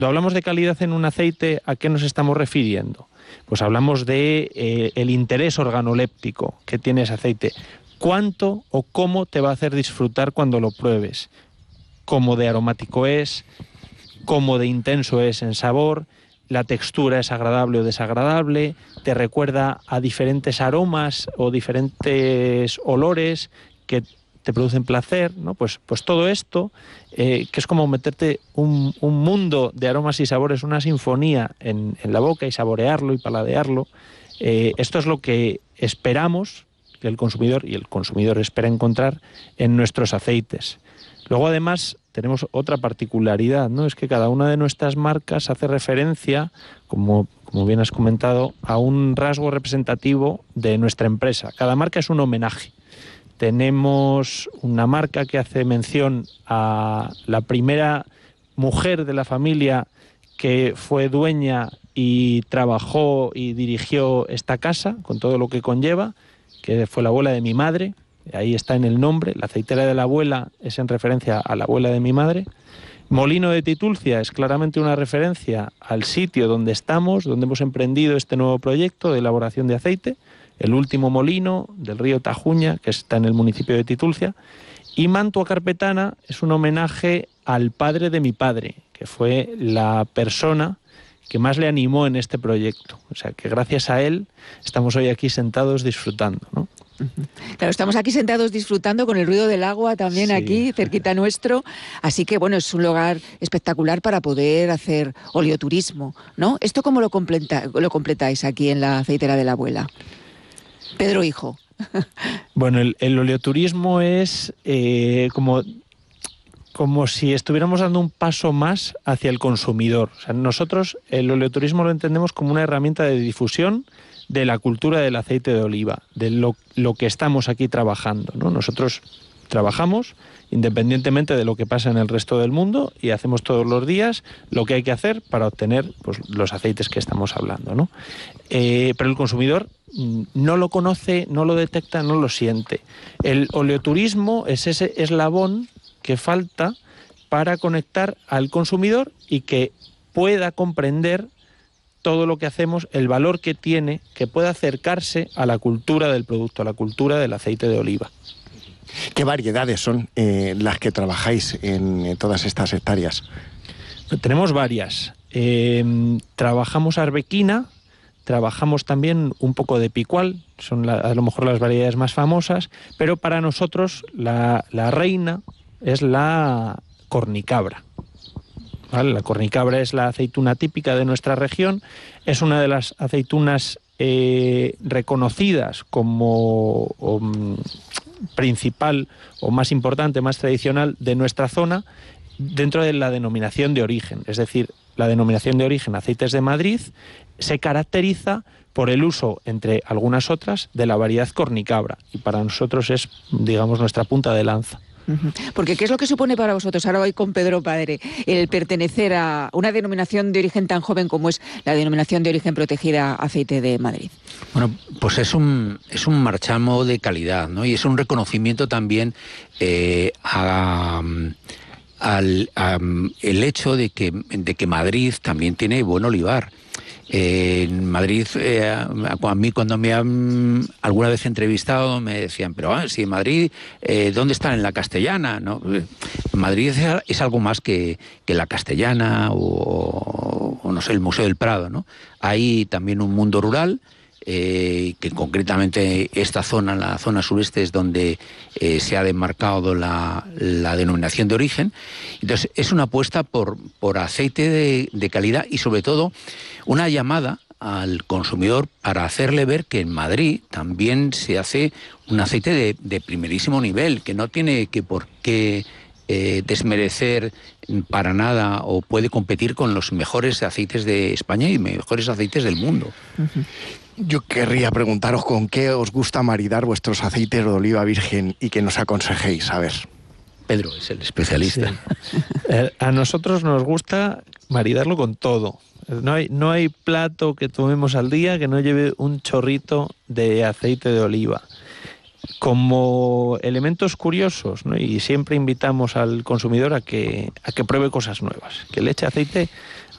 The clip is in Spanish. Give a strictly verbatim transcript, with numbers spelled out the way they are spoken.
Cuando hablamos de calidad en un aceite, ¿a qué nos estamos refiriendo? Pues hablamos de eh, el interés organoléptico que tiene ese aceite. ¿Cuánto o cómo te va a hacer disfrutar cuando lo pruebes? ¿Cómo de aromático es? ¿Cómo de intenso es en sabor? ¿La textura es agradable o desagradable? ¿Te recuerda a diferentes aromas o diferentes olores que te producen placer? ¿No? Pues, pues todo esto, eh, que es como meterte un, un mundo de aromas y sabores, una sinfonía en, en la boca y saborearlo y paladearlo, eh, esto es lo que esperamos que el consumidor, y el consumidor espera encontrar en nuestros aceites. Luego, además, tenemos otra particularidad, ¿no? Es que cada una de nuestras marcas hace referencia, como, como bien has comentado, a un rasgo representativo de nuestra empresa. Cada marca es un homenaje. Tenemos una marca que hace mención a la primera mujer de la familia que fue dueña y trabajó y dirigió esta casa, con todo lo que conlleva, que fue la abuela de mi madre. Ahí está en el nombre, la aceitera de la abuela es en referencia a la abuela de mi madre. Molino de Titulcia es claramente una referencia al sitio donde estamos, donde hemos emprendido este nuevo proyecto de elaboración de aceite, el último molino del río Tajuña, que está en el municipio de Titulcia. Y Mantua Carpetana es un homenaje al padre de mi padre, que fue la persona que más le animó en este proyecto. O sea, que gracias a él estamos hoy aquí sentados disfrutando, ¿no? Claro, estamos aquí sentados disfrutando con el ruido del agua también, sí, aquí, cerquita nuestro. Así que, bueno, es un lugar espectacular para poder hacer oleoturismo, ¿no? ¿Esto cómo lo, completa, lo completáis aquí en la aceitera de la abuela? Pedro Hijo. Bueno, el, el oleoturismo es eh, como, como si estuviéramos dando un paso más hacia el consumidor. O sea, nosotros el oleoturismo lo entendemos como una herramienta de difusión de la cultura del aceite de oliva, de lo, lo que estamos aquí trabajando, ¿no? Nosotros trabajamos independientemente de lo que pasa en el resto del mundo y hacemos todos los días lo que hay que hacer para obtener, pues, los aceites que estamos hablando, ¿no? Eh, pero el consumidor no lo conoce, no lo detecta, no lo siente. El oleoturismo es ese eslabón que falta para conectar al consumidor y que pueda comprender todo lo que hacemos, el valor que tiene, que pueda acercarse a la cultura del producto, a la cultura del aceite de oliva. ¿Qué variedades son eh, las que trabajáis en, en todas estas hectáreas? Tenemos varias. Eh, trabajamos arbequina, trabajamos también un poco de picual, son la, a lo mejor las variedades más famosas, pero para nosotros la, la reina es la cornicabra. ¿Vale? La cornicabra es la aceituna típica de nuestra región, es una de las aceitunas eh, reconocidas como um, principal o más importante, más tradicional de nuestra zona dentro de la denominación de origen. Es decir, la denominación de origen Aceites de Madrid se caracteriza por el uso, entre algunas otras, de la variedad cornicabra y para nosotros es, digamos, nuestra punta de lanza. Porque ¿qué es lo que supone para vosotros, ahora voy con Pedro Padre, el pertenecer a una denominación de origen tan joven como es la denominación de origen protegida Aceite de Madrid? Bueno, pues es un, es un marchamo de calidad, ¿no? Y es un reconocimiento también eh, a... al a, el hecho de que, de que Madrid también tiene buen olivar. Eh, en Madrid, eh, a mí cuando me han alguna vez entrevistado me decían, pero ah, si en Madrid, eh, ¿dónde están? En la Castellana, ¿no? Madrid es, es algo más que, que la Castellana o, o, no sé, el Museo del Prado, ¿no? Hay también un mundo rural, eh, que concretamente esta zona, la zona sureste, es donde eh, se ha demarcado la, la denominación de origen. Entonces, es una apuesta por, por aceite de, de calidad y, sobre todo, una llamada al consumidor para hacerle ver que en Madrid también se hace un aceite de, de primerísimo nivel, que no tiene que por qué eh, desmerecer para nada o puede competir con los mejores aceites de España y mejores aceites del mundo. Uh-huh. Yo querría preguntaros con qué os gusta maridar vuestros aceites de oliva virgen y que nos aconsejéis, a ver. Pedro es el especialista. Sí. Eh, a nosotros nos gusta maridarlo con todo. No hay, no hay plato que tomemos al día que no lleve un chorrito de aceite de oliva. Como elementos curiosos, ¿no? Y siempre invitamos al consumidor a que, a que pruebe cosas nuevas, que le eche aceite